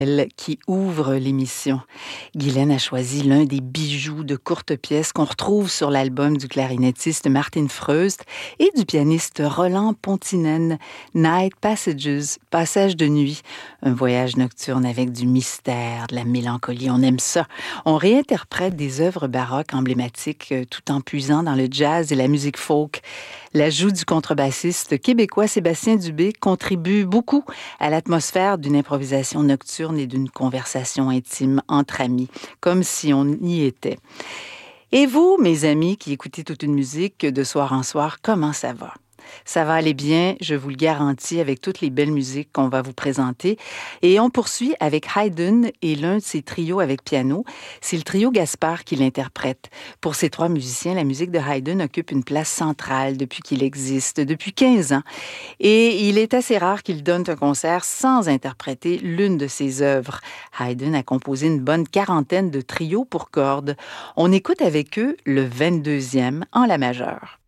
Elle qui ouvre l'émission. Guylaine a choisi l'un des bijoux de courte pièce qu'on retrouve sur l'album du clarinettiste Martin Freust et du pianiste Roland Pontinen, Night Passages, Passage de nuit, un voyage nocturne avec du mystère, de la mélancolie, on aime ça. On réinterprète des œuvres baroques emblématiques tout en puisant dans le jazz et la musique folk. L'ajout du contrebassiste québécois Sébastien Dubé contribue beaucoup à l'atmosphère d'une improvisation nocturne et d'une conversation intime entre amis, comme si on y était. Et vous, mes amis qui écoutez toute une musique de soir en soir, comment ça va? Ça va aller bien, je vous le garantis, avec toutes les belles musiques qu'on va vous présenter. Et on poursuit avec Haydn et l'un de ses trios avec piano. C'est le trio Gaspard qui l'interprète. Pour ces trois musiciens, la musique de Haydn occupe une place centrale depuis qu'il existe, depuis 15 ans. Et il est assez rare qu'il donne un concert sans interpréter l'une de ses œuvres. Haydn a composé une bonne quarantaine de trios pour cordes. On écoute avec eux le 22e en la majeure.